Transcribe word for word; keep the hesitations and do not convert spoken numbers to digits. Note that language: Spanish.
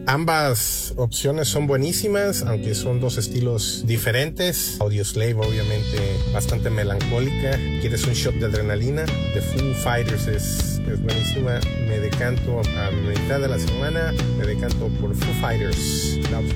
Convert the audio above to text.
Ambas opciones son buenísimas, aunque son dos estilos diferentes. Audioslave, obviamente, bastante melancólica. ¿Quieres un shot de adrenalina? The Foo Fighters es, es buenísima. Me decanto a mitad de la semana, me decanto por Foo Fighters.